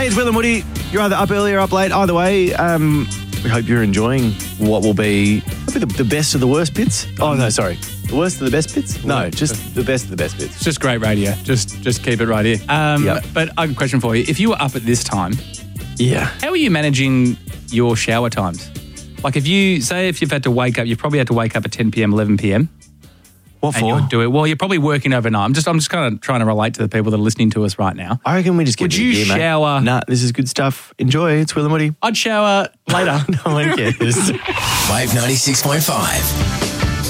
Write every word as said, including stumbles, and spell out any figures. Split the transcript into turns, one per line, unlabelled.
Hey, it's Will and Woody. You're either up early or up late. Either way, um, we hope you're enjoying what will be the, the best of the worst bits. Oh, no, sorry. The worst of the best bits? No, just the best of the best bits.
It's just great radio. Just just keep it right here. Um,
Yep.
But I have a question for you. If you were up at this time,
Yeah.
how are you managing your shower times? Like if you, say if you've had to wake up, you've probably had to wake up at ten p.m, eleven p.m.
What
and
for?
you'll do it. Well, you're probably working overnight. I'm just I'm just kind of trying to relate to the people that are listening to us right now.
I reckon we just get
Would
the
you
idea, mate.
shower-
Nah, this is good stuff. Enjoy. It's Will and Woody.
I'd shower later.
No one cares.
Wave ninety-six point five.